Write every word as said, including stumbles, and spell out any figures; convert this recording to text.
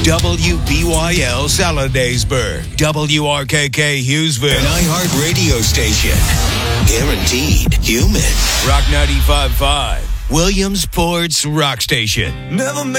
W B Y L Saladaysburg, W R K K Hughesville, an iHeart radio station. Guaranteed human. Rock ninety-five point five, Williamsport's Rock Station. Never